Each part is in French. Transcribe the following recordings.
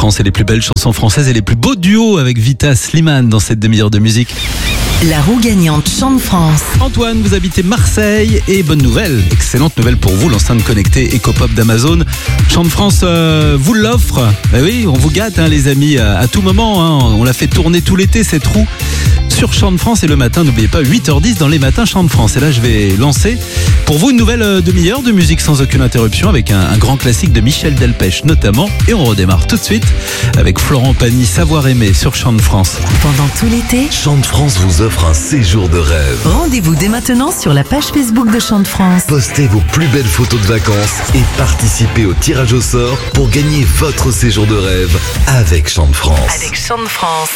France et les plus belles chansons françaises et les plus beaux duos avec Vita Slimane dans cette demi-heure de musique. La roue gagnante Chant de France. Antoine, vous habitez Marseille et bonne nouvelle, excellente nouvelle pour vous, l'enceinte connectée EcoPop d'Amazon. Chant de France vous l'offre. Ben oui, on vous gâte les amis à tout moment. On l'a fait tourner tout l'été cette roue sur Chant de France et le matin, n'oubliez pas 8h10 dans les matins Chant de France. Et là je vais lancer pour vous une nouvelle demi-heure de musique sans aucune interruption avec un grand classique de Michel Delpech notamment. Et on redémarre tout de suite avec Florent Pagny, Savoir aimer sur Chant de France. Pendant tout l'été, Chant de France vous offre un séjour de rêve. rendez-vous dès maintenant sur la page Facebook de Chant de France. Postez vos plus belles photos de vacances et participez au tirage au sort pour gagner votre séjour de rêve avec Chant de France. Avec Chant de France.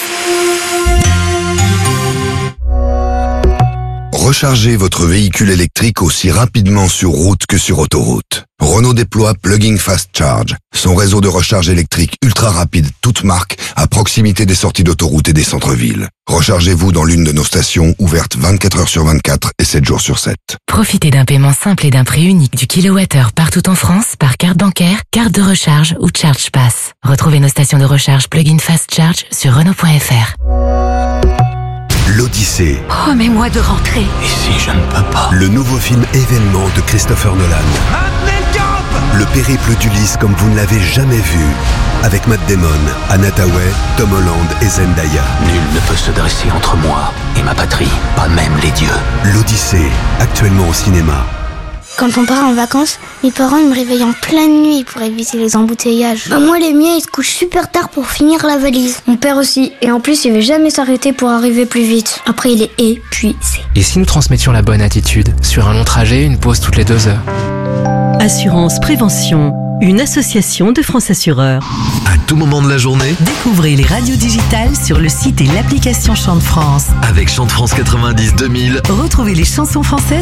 Rechargez votre véhicule électrique aussi rapidement sur route que sur autoroute. Renault déploie Plug-in Fast Charge, son réseau de recharge électrique ultra rapide, toute marque, à proximité des sorties d'autoroute et des centres-villes. Rechargez-vous dans l'une de nos stations ouvertes 24 heures sur 24 et 7 jours sur 7. Profitez d'un paiement simple et d'un prix unique du kilowattheure partout en France par carte bancaire, carte de recharge ou Charge Pass. Retrouvez nos stations de recharge Plug-in Fast Charge sur Renault.fr. L'Odyssée, Promets-moi de rentrer. et si je ne peux pas, le nouveau film événement de Christopher Nolan. Le périple d'Ulysse comme vous ne l'avez jamais vu. Avec Matt Damon, Anna Hathaway, Tom Holland et Zendaya. Nul ne peut se dresser entre moi et ma patrie, pas même les dieux. L'Odyssée, actuellement au cinéma. Quand on part en vacances, mes parents ils me réveillent en pleine nuit pour éviter les embouteillages. Moi, les miens, ils se couchent super tard pour finir la valise. Mon père aussi. Et en plus, il veut jamais s'arrêter pour arriver plus vite. Après, il est épuisé. Et si nous transmettions la bonne attitude? Sur un long trajet, une pause toutes les 2 heures. Assurance Prévention, une association de France Assureurs. À tout moment de la journée, Découvrez les radios digitales sur le site et l'application Chant de France. avec Chant de France 90 2000. Retrouvez les chansons françaises